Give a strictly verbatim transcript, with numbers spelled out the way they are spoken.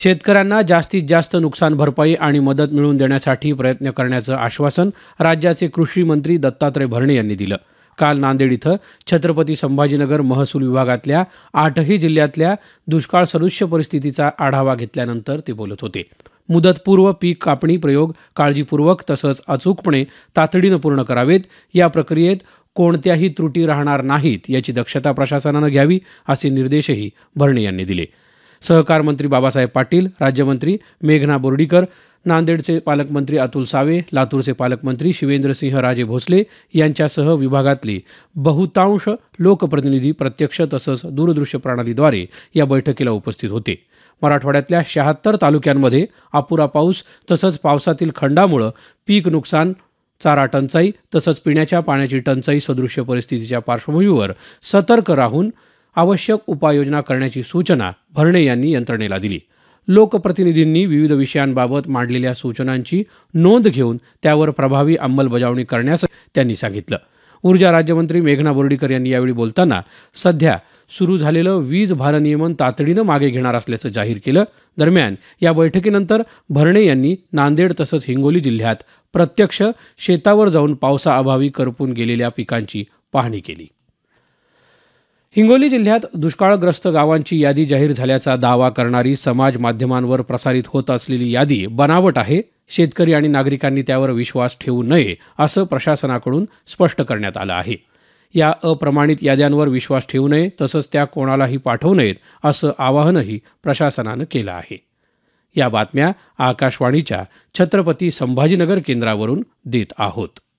शेतकऱ्यांना जास्तीत जास्त नुकसान भरपाई आणि मदत मिळवून देण्यासाठी प्रयत्न करण्याचं आश्वासन राज्याचे कृषी मंत्री दत्तात्रय भरणे यांनी दिलं. काल नांदेड इथं छत्रपती संभाजीनगर महसूल विभागातल्या आठही जिल्ह्यातल्या दुष्काळ सदृश्य परिस्थितीचा आढावा घेतल्यानंतर ते बोलत होते. मुदतपूर्व पीक कापणी प्रयोग काळजीपूर्वक तसंच अचूकपणे तातडीनं पूर्ण करावेत. या प्रक्रियेत कोणत्याही त्रुटी राहणार नाहीत याची दक्षता प्रशासनानं घ्यावी असे निर्देशही भरणे यांनी दिले. सहकार मंत्री बाबासाहेब पाटील, राज्यमंत्री मेघना बोर्डीकर, नांदेडचे पालकमंत्री अतुल सावे, लातूरचे पालकमंत्री शिवेंद्रसिंह राजे भोसले यांच्यासह विभागातले बहुतांश लोकप्रतिनिधी प्रत्यक्ष तसंच दूरदृश्य प्रणालीद्वारे या बैठकीला उपस्थित होते. मराठवाड्यातल्या शहात्तर तालुक्यांमध्ये अपुरा पाऊस तसंच पावसातील खंडामुळे पीक नुकसान, चारा टंचाई तसंच पिण्याच्या पाण्याची टंचाई सदृश्य परिस्थितीच्या पार्श्वभूमीवर सतर्क राहून आवश्यक उपाययोजना करण्याची सूचना भरणे यांनी यंत्रणेला दिली. लोकप्रतिनिधींनी विविध विषयांबाबत मांडलेल्या सूचनांची नोंद घेऊन त्यावर प्रभावी अंमलबजावणी करण्यास त्यांनी सांगितलं. ऊर्जा राज्यमंत्री मेघना बोर्डीकर यांनी यावेळी बोलताना सध्या सुरू झालेलं वीज भारनियमन तातडीनं मागे घेणार असल्याचं जाहीर केलं. दरम्यान या बैठकीनंतर भरणे यांनी नांदेड तसंच हिंगोली जिल्ह्यात प्रत्यक्ष शेतावर जाऊन पावसाअभावी करपून गेलेल्या पिकांची पाहणी केली. हिंगोली जिल्ह्यात दुष्काळग्रस्त गावांची यादी जाहीर झाल्याचा दावा करणारी समाज माध्यमांवर प्रसारित होत असलेली यादी बनावट आहे. शेतकरी आणि नागरिकांनी त्यावर विश्वास ठेवू नये असं प्रशासनाकडून स्पष्ट करण्यात आलं आहे. या अप्रमाणित याद्यांवर विश्वास ठेवू नये तसंच त्या कोणालाही पाठवू नयेत असं आवाहनही प्रशासनानं केलं आहे. या बातम्या आकाशवाणीच्या छत्रपती संभाजीनगर केंद्रावरून देत आहोत.